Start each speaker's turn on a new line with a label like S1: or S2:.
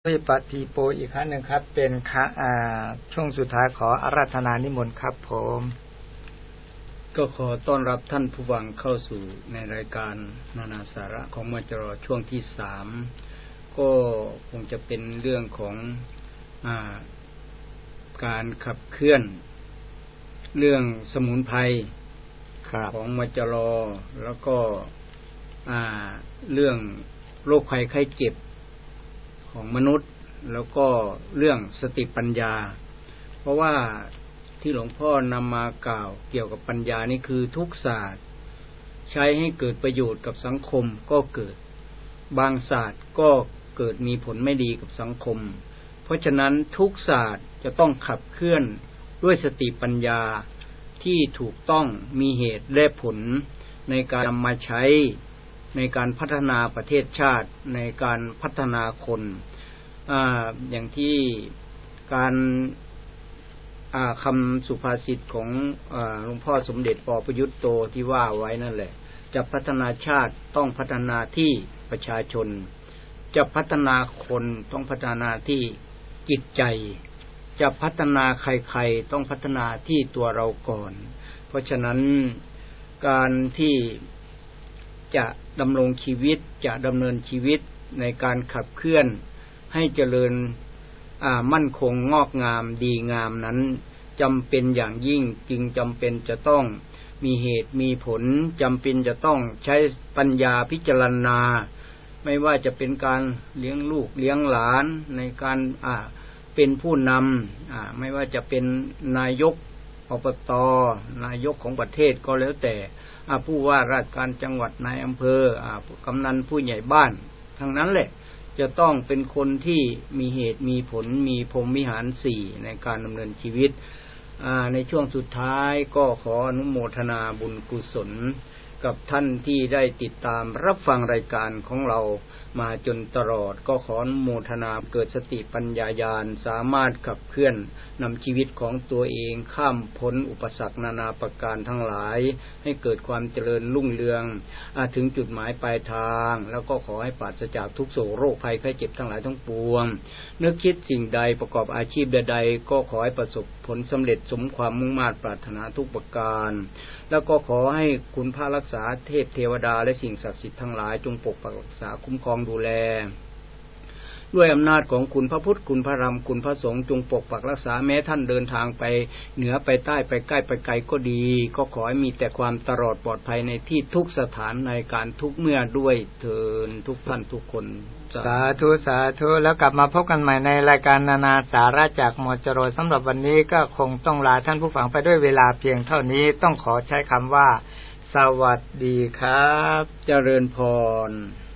S1: ปฏิโปอีกครั้งหนึ่งครับเป็นช่วงสุดท้ายขออาราธนานิมนต์ครับผม
S2: ก็ขอต้อนรับท่านผู้ฟังเข้าสู่ในรายการนานาสาระของมจร.ช่วงที่3ก็คงจะเป็นเรื่องของการขับเคลื่อนเรื่องสมุนไพรของมจร.แล้วก็เรื่องโรคภัยไข้เจ็บของมนุษย์แล้วก็เรื่องสติปัญญาเพราะว่าที่หลวงพ่อนำมากล่าวเกี่ยวกับปัญญานี่คือทุกศาสตร์ใช้ให้เกิดประโยชน์กับสังคมก็เกิดบางศาสตร์ก็เกิดมีผลไม่ดีกับสังคมเพราะฉะนั้นทุกศาสตร์จะต้องขับเคลื่อนด้วยสติปัญญาที่ถูกต้องมีเหตุและผลในการนำมาใช้ในการพัฒนาประเทศชาติในการพัฒนาคนอย่างที่การคำสุภาษิตของหลวงพ่อสมเด็จป.ประยุตโตที่ว่าไว้นั่นแหละจะพัฒนาชาติต้องพัฒนาที่ประชาชนจะพัฒนาคนต้องพัฒนาที่จิตใจจะพัฒนาใครๆต้องพัฒนาที่ตัวเราก่อนเพราะฉะนั้นการที่จะดำรงชีวิตจะดำเนินชีวิตในการขับเคลื่อนให้เจริญมั่นคงงอกงามดีงามนั้นจำเป็นอย่างยิ่งจึงจำเป็นจะต้องมีเหตุมีผลจำเป็นจะต้องใช้ปัญญาพิจารณาไม่ว่าจะเป็นการเลี้ยงลูกเลี้ยงหลานในการเป็นผู้นำไม่ว่าจะเป็นนายกอบต.นายกของประเทศก็แล้วแต่ผู้ว่าราชการจังหวัดนายอำเภอกำนันผู้ใหญ่บ้านทั้งนั้นแหละจะต้องเป็นคนที่มีเหตุมีผลมีพรหมวิหาร4ในการดำเนินชีวิตในช่วงสุดท้ายก็ขออนุโมทนาบุญกุศลกับท่านที่ได้ติดตามรับฟังรายการของเรามาจนตลอดก็ขออนุโมทนาเกิดสติปัญญาญาณสามารถขับเคลื่อนนำชีวิตของตัวเองข้ามพ้นอุปสรรคนานาประการทั้งหลายให้เกิดความเจริญรุ่งเรืองถึงจุดหมายปลายทางแล้วก็ขอให้ปราศจากทุกโศกโรคภัยไข้เจ็บทั้งหลายทั้งปวงนึกคิดสิ่งใดประกอบอาชีพใดๆก็ขอให้ประสบผลสำเร็จสมความมุ่งมา่ปรารถนาทุกประการแล้วก็ขอให้คุณพระรักษาเทพเทวดาและสิ่งศักดิ์สิทธิ์ทั้งหลายจงปกปักรักษาคุ้มครองดูแลด้วยอำนาจของคุณพระพุทธคุณพระธรรมคุณพระสงฆ์จงปกปักรักษาแม้ท่านเดินทางไปเหนือไปใต้ไปใกล้ไปไกลก็ดีก็ขอให้มีแต่ความตลอดปลอดภัยในที่ทุกสถานในการทุกเมื่อด้วยเถิดทุกท่านทุกคน
S1: สาธุสาธุแล้วกลับมาพบกันใหม่ในรายการนานาสาระจากมจร.สำหรับวันนี้ก็คงต้องลาท่านผู้ฟังไปด้วยเวลาเพียงเท่านี้ต้องขอใช้คำว่าสวัสดีครับ
S2: เจริญพร